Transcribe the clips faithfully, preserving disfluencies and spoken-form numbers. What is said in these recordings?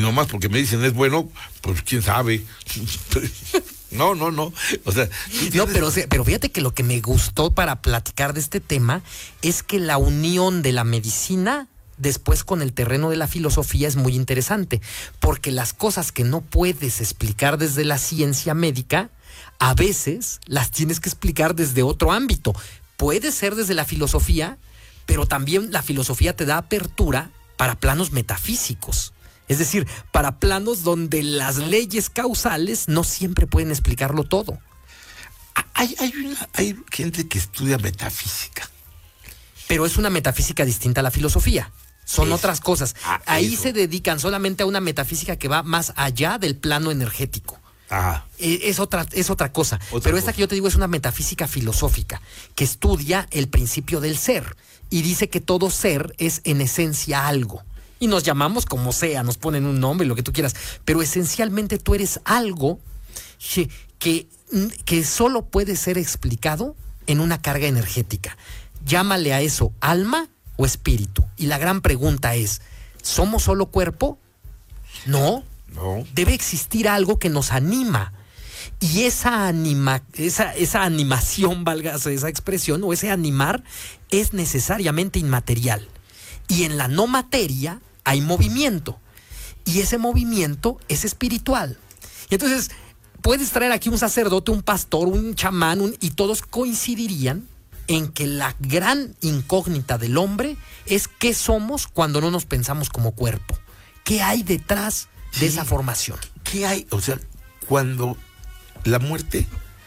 nomás porque me dicen es bueno, pues quién sabe. No, no, no. O sea, no, pero, pero fíjate que lo que me gustó para platicar de este tema es que la unión de la medicina después con el terreno de la filosofía es muy interesante, porque las cosas que no puedes explicar desde la ciencia médica, a veces las tienes que explicar desde otro ámbito. Puede ser desde la filosofía, pero también la filosofía te da apertura para planos metafísicos. Es decir, para planos donde las leyes causales no siempre pueden explicarlo todo. Hay, hay, una, hay gente que estudia metafísica. Pero es una metafísica distinta a la filosofía. Son eso. Otras cosas. Ah, Ahí eso. se dedican solamente a una metafísica que va más allá del plano energético. Ah. Es otra, es otra cosa. Otra Pero cosa. esta que yo te digo es una metafísica filosófica que estudia el principio del ser y dice que todo ser es en esencia algo. Y nos llamamos como sea, nos ponen un nombre, lo que tú quieras. Pero esencialmente tú eres algo que, que, que solo puede ser explicado en una carga energética. Llámale a eso alma o espíritu. Y la gran pregunta es, ¿somos solo cuerpo? No. No. Debe existir algo que nos anima. Y esa, anima, esa, esa animación, valga esa expresión, o ese animar, es necesariamente inmaterial. Y en la no materia hay movimiento. Y ese movimiento es espiritual. Y entonces, puedes traer aquí un sacerdote, un pastor, un chamán, un, y todos coincidirían en que la gran incógnita del hombre es qué somos cuando no nos pensamos como cuerpo. ¿Qué hay detrás de sí, esa formación? ¿Qué hay? O sea, cuando la muerte,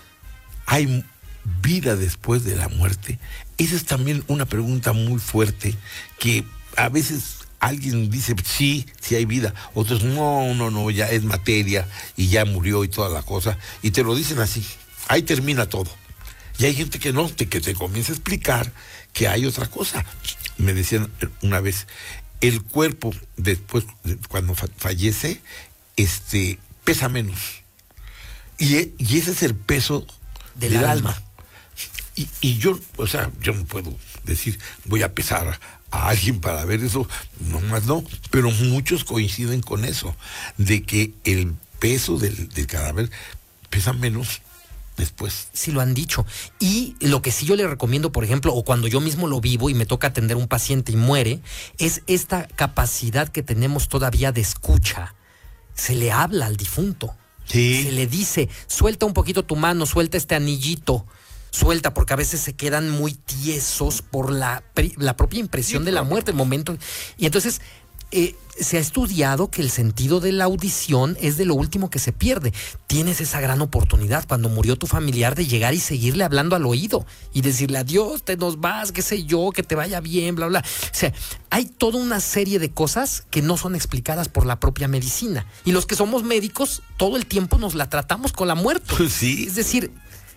hay vida después de la muerte. Esa es también una pregunta muy fuerte que a veces alguien dice sí, sí hay vida, otros no, no, no, ya es materia y ya murió y toda la cosa, y te lo dicen así, ahí termina todo. Y hay gente que no, te, que te comienza a explicar que hay otra cosa. Me decían una vez, el cuerpo después, cuando fa- fallece, este, pesa menos. Y, y ese es el peso del, del alma. alma. Y, y yo, o sea, yo no puedo decir, voy a pesar a alguien para ver eso, no más no, pero muchos coinciden con eso, de que el peso del, del cadáver pesa menos después. Sí, lo han dicho. Y lo que sí yo le recomiendo, por ejemplo, o cuando yo mismo lo vivo y me toca atender a un paciente y muere, es esta capacidad que tenemos todavía de escucha. Se le habla al difunto. Sí. Se le dice, suelta un poquito tu mano, suelta este anillito. Suelta, porque a veces se quedan muy tiesos por la, la propia impresión sí, de la muerte, el momento. Y entonces eh, se ha estudiado que el sentido de la audición es de lo último que se pierde. Tienes esa gran oportunidad cuando murió tu familiar de llegar y seguirle hablando al oído y decirle adiós, te nos vas, qué sé yo, que te vaya bien, bla, bla. O sea, hay toda una serie de cosas que no son explicadas por la propia medicina. Y los que somos médicos, todo el tiempo nos la tratamos con la muerte. Sí. Es decir,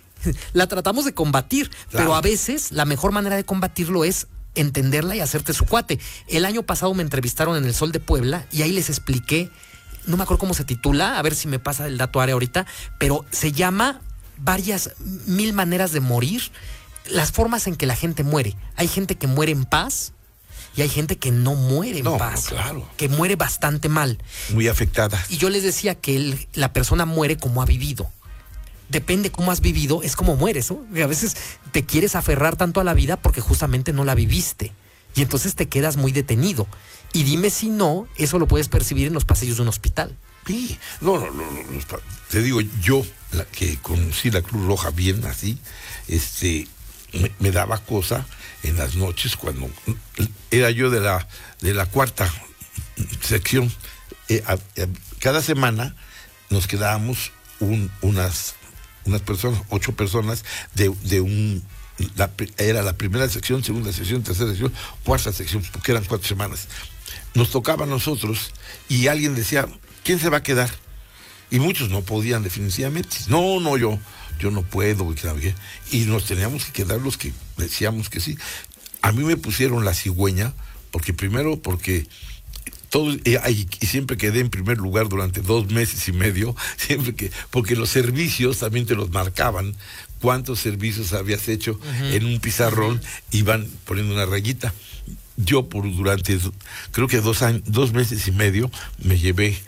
la tratamos de combatir, claro. Pero a veces la mejor manera de combatirlo es entenderla y hacerte su cuate. El año pasado me entrevistaron en El Sol de Puebla y ahí les expliqué, no me acuerdo cómo se titula, a ver si me pasa el dato área ahorita, pero se llama varias mil maneras de morir, las formas en que la gente muere. Hay gente que muere en paz y hay gente que no muere en no, paz, no, claro. Que muere bastante mal. Muy afectada. Y yo les decía que el, la persona muere como ha vivido. Depende cómo has vivido, es como mueres, ¿no? A veces te quieres aferrar tanto a la vida porque justamente no la viviste. Y entonces te quedas muy detenido. Y dime si no, eso lo puedes percibir en los pasillos de un hospital. Sí, no, no, no, no, no te digo, yo, la que conocí la Cruz Roja bien así, este, me, me daba cosa en las noches cuando era yo de la, de la cuarta sección. Eh, a, a, cada semana nos quedábamos un, unas... unas personas, ocho personas de, de un, la, era la primera sección, segunda sección, tercera sección, cuarta sección, porque eran cuatro semanas. Nos tocaba a nosotros y alguien decía, ¿quién se va a quedar? Y muchos no podían definitivamente. No, no, yo, yo no puedo. Y nos teníamos que quedar los que decíamos que sí. A mí me pusieron la cigüeña, porque primero, porque todo, y, y siempre quedé en primer lugar durante dos meses y medio, siempre que, porque los servicios también te los marcaban, cuántos servicios habías hecho uh-huh. en un pizarrón, iban poniendo una rayita. Yo por durante, creo que dos años, dos meses y medio, me llevé